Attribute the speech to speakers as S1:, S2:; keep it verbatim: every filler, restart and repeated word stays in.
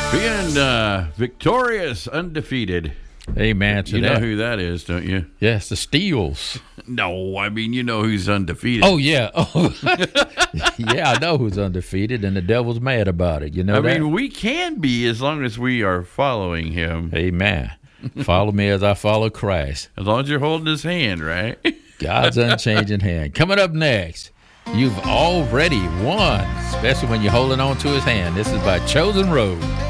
S1: Being uh, victorious, undefeated.
S2: Amen to
S1: You
S2: that.
S1: know who that is, don't you?
S2: Yes, the Steels.
S1: No, I mean, you know who's undefeated.
S2: Oh, yeah. Oh, yeah, I know who's undefeated, and the devil's mad about it. You know
S1: I
S2: that?
S1: mean, we can be as long as we are following him.
S2: Amen. Follow me as I follow Christ.
S1: As long as you're holding his hand, right?
S2: God's unchanging hand. Coming up next, you've already won, especially when you're holding on to his hand. This is by Chosen Road.